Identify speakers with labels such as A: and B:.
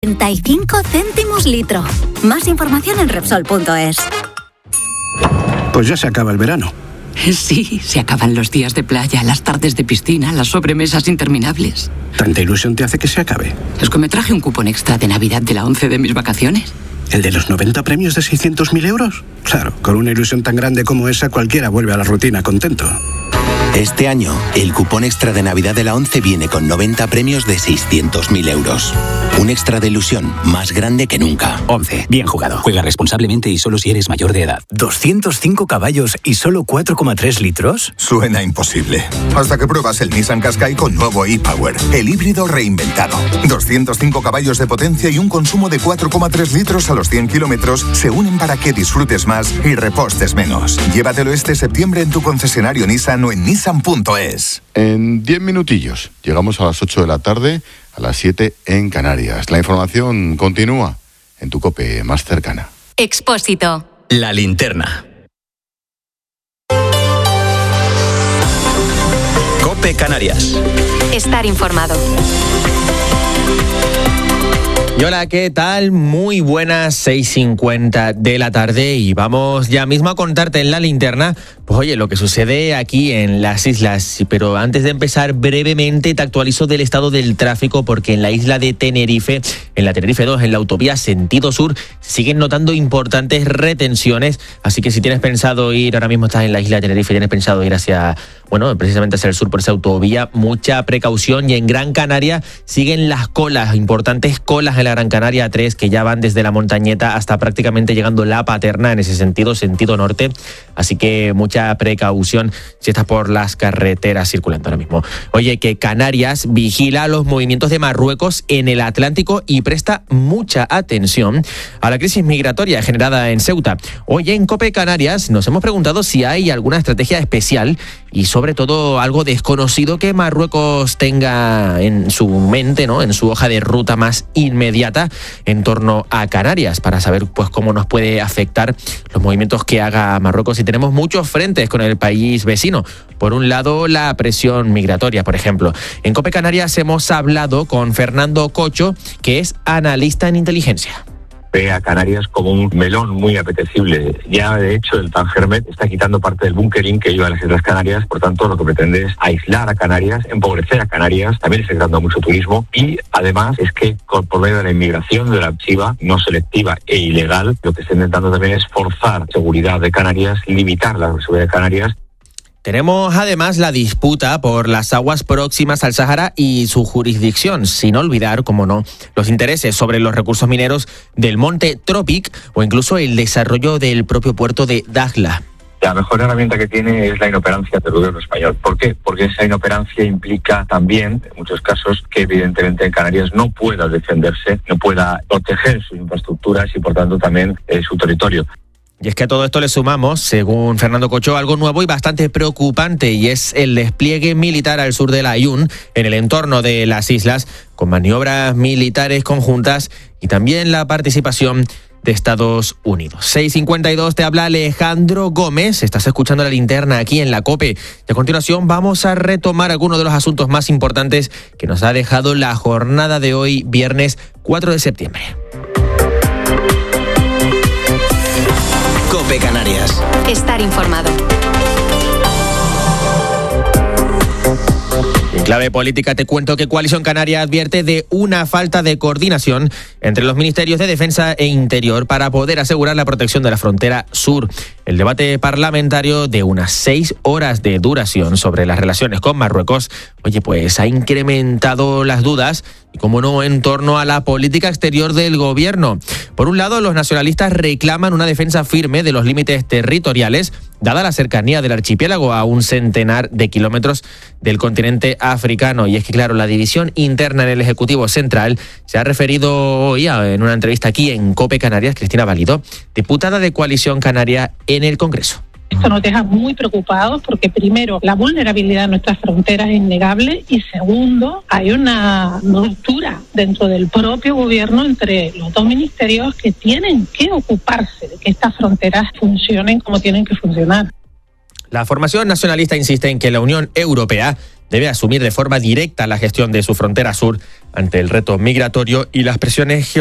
A: 95 céntimos litro. Más información en Repsol.es.
B: Pues ya se acaba el verano.
C: Sí, se acaban los días de playa, las tardes de piscina, las sobremesas interminables.
B: ¿Tanta ilusión te hace que se acabe?
C: Es que me traje un cupón extra de Navidad de la 11 de mis vacaciones.
B: ¿El de los 90 premios de 600.000 euros? Claro, con una ilusión tan grande como esa, cualquiera vuelve a la rutina contento.
D: Este año, el cupón extra de Navidad de la 11 viene con 90 premios de 600.000 euros. Un extra de ilusión más grande que nunca.
E: 11. Bien jugado. Juega responsablemente y solo si eres mayor de edad. ¿205 caballos y solo 4,3 litros?
F: Suena imposible. Hasta que pruebas el Nissan Qashqai con nuevo e-Power. El híbrido reinventado. 205 caballos de potencia y un consumo de 4,3 litros a los 100 kilómetros se unen para que disfrutes más y repostes menos. Llévatelo este septiembre en tu concesionario Nissan o en Nissan.es.
G: En 10 minutillos llegamos a las 8 de la tarde, a las 7 en Canarias. La información continúa en tu COPE más cercana.
H: Expósito.
E: La linterna. COPE Canarias.
H: Estar informado.
I: Y hola, ¿qué tal? Muy buenas, 6:50 de la tarde y vamos ya mismo a contarte en la linterna, pues oye, lo que sucede aquí en las islas. Pero antes de empezar, brevemente te actualizo del estado del tráfico, porque en la isla de Tenerife, en la Tenerife 2, en la autovía sentido sur, siguen notando importantes retenciones. Así que si tienes pensado ir, ahora mismo estás en la isla de Tenerife, tienes pensado ir hacia, bueno, precisamente hacia el sur por esa autovía, mucha precaución. Y en Gran Canaria siguen las colas, importantes colas en la Gran Canaria 3, que ya van desde la Montañeta hasta prácticamente llegando La Paterna, en ese sentido norte. Así que mucha precaución si estás por las carreteras circulando ahora mismo. Oye, que Canarias vigila los movimientos de Marruecos en el Atlántico y presta mucha atención a la crisis migratoria generada en Ceuta. Hoy en COPE Canarias nos hemos preguntado si hay alguna estrategia especial y sobre todo algo desconocido que Marruecos tenga en su mente, ¿no?, en su hoja de ruta más inmediata en torno a Canarias, para saber pues cómo nos puede afectar los movimientos que haga Marruecos. Y tenemos muchos frentes con el país vecino. Por un lado, la presión migratoria, por ejemplo. En COPE Canarias hemos hablado con Fernando Cocho, que es analista en inteligencia.
J: Ve a Canarias como un melón muy apetecible. Ya, de hecho, el Tangermet está quitando parte del bunkering que lleva a las Islas Canarias. Por tanto, lo que pretende es aislar a Canarias, empobrecer a Canarias. También está creando mucho turismo. Y, además, es que por medio de la inmigración de la chiva, no selectiva e ilegal, lo que está intentando también es forzar la seguridad de Canarias, limitar la seguridad de Canarias.
I: Tenemos además la disputa por las aguas próximas al Sáhara y su jurisdicción, sin olvidar, como no, los intereses sobre los recursos mineros del monte Tropic o incluso el desarrollo del propio puerto de Dakhla.
J: La mejor herramienta que tiene es la inoperancia del gobierno español. ¿Por qué? Porque esa inoperancia implica también, en muchos casos, que evidentemente en Canarias no pueda defenderse, no pueda proteger sus infraestructuras y, por tanto, también su territorio.
I: Y es que a todo esto le sumamos, según Fernando Cocho, algo nuevo y bastante preocupante, y es el despliegue militar al sur de la Ayun, en el entorno de las islas, con maniobras militares conjuntas y también la participación de Estados Unidos. 6:52, te habla Alejandro Gómez, estás escuchando La Linterna aquí en la COPE. Y a continuación vamos a retomar algunos de los asuntos más importantes que nos ha dejado la jornada de hoy, viernes 4 de septiembre.
D: COPE Canarias.
H: Estar informado.
I: En clave política te cuento que Coalición Canaria advierte de una falta de coordinación entre los ministerios de Defensa e Interior para poder asegurar la protección de la frontera sur. El debate parlamentario de unas 6 horas de duración sobre las relaciones con Marruecos, oye, pues ha incrementado las dudas y, como no, en torno a la política exterior del gobierno. Por un lado, los nacionalistas reclaman una defensa firme de los límites territoriales, dada la cercanía del archipiélago a un centenar de kilómetros del continente africano. Y es que, claro, la división interna en el Ejecutivo Central se ha referido hoy en una entrevista aquí en COPE Canarias, Cristina Valido, diputada de Coalición Canaria en el Congreso.
K: Esto nos deja muy preocupados porque, primero, la vulnerabilidad de nuestras fronteras es innegable y, segundo, hay una ruptura dentro del propio gobierno entre los dos ministerios que tienen que ocuparse de que estas fronteras funcionen como tienen que funcionar.
I: La formación nacionalista insiste en que la Unión Europea debe asumir de forma directa la gestión de su frontera sur ante el reto migratorio y las presiones